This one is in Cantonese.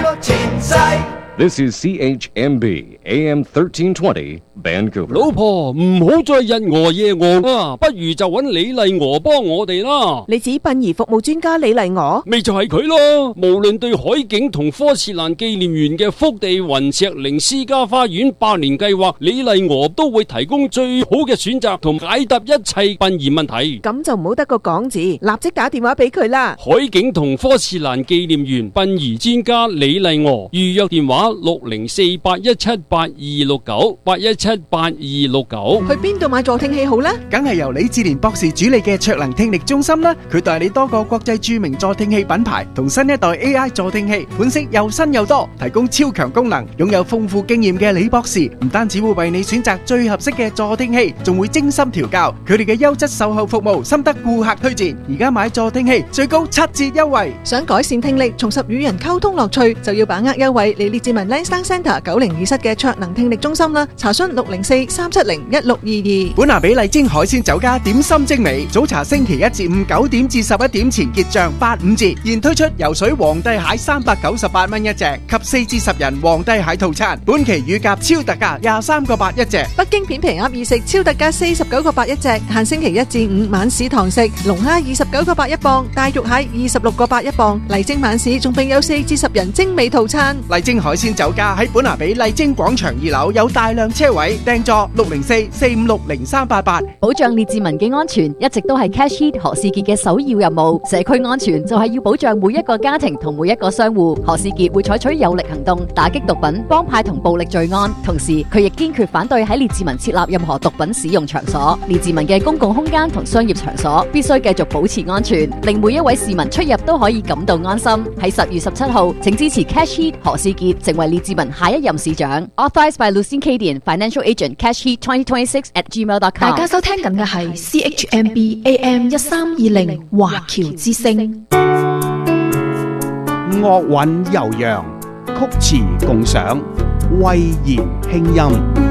前世。 This is CHMB AM 1320 Vancouver。 老婆唔好再日餓夜餓啊，不如就揾李麗娥幫我哋啦。 你指殯儀服務專家李麗娥？ 咪就係佢咯。無論對海景同科切蘭紀念園嘅福地雲石靈私家花園百年計劃，李麗娥都會提供最好嘅選擇同解答一切殯儀問題。 咁就唔好得個講字，立即打電話俾佢啦。 海景同科切蘭紀念園殯儀專家李麗娥，預約電話604-817-8269，817-8269。 去邊度買助聽器好呢？ 梗係由李志蓮博士主理嘅卓能聽力中心啦。佢代理多個國際著名助聽器品牌同新一代 AI 助聽器，款式又新又多，提供超強功能。擁有豐富經驗嘅李博士唔單止會為你選擇最合適嘅助聽器，仲會精心調教。佢哋嘅優質售後服務深得顧客推薦。而家買助聽器最高7折優惠。 想改善聽力，重拾與人溝通樂趣，就要把握優惠。嚟列治文 Lansdowne Centre 902室嘅卓能聽力中心啦，查詢604-370-1622。 本拿比麗晶海鮮酒家點心精美，早茶星期1至5 9點至11點前結賬85折，現推出游水皇帝蟹398蚊一隻及4至10人皇帝蟹套餐，本期乳鴿超特價23個8一隻， 北京片皮鴨意食超特價49個8一隻，限星期1至5晚市堂食，龍蝦29個8一磅，大肉蟹26個8一磅，麗晶晚市仲備有4至10人精美套餐。 麗晶海鮮酒家喺本拿比麗晶廣場2樓有大量車位，訂座604-456-0388。 保障列治文嘅安全一直都係 Cash Heat 何士傑嘅首要任務。社區安全就係要保障每一個家庭同每一個商戶。何士傑會採取有力行動，打擊毒品、幫派同暴力罪案。同時，佢亦堅決反對喺列治文設立任何毒品使用場所。列治文嘅公共空間同商業場所必須繼續保持安全，令每一位市民出入都可以感到安心。喺10月17號，請支持 Cash Heat 何士傑成為列治文下一任市長。Authorized by Lucien Cadian Financial Agent Cash Heat 2026@gmail.com。 大家收聽緊嘅係 CHMB AM 1320華僑之聲。 樂韻悠揚，曲詞共賞，慧言輕音。